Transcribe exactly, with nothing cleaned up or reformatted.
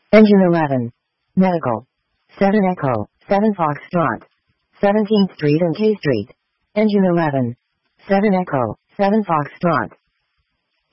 Engine eleven. Medical. seven Echo, seven Foxtrot. seventeenth Street and K Street. Engine eleven. seven Echo, seven Foxtrot.